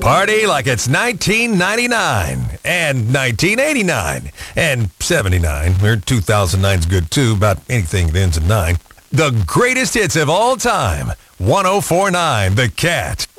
Party like it's 1999 and 1989 and 79. Or 2009's good too, about anything that ends in 9. The greatest hits of all time. 104.9 The Cat.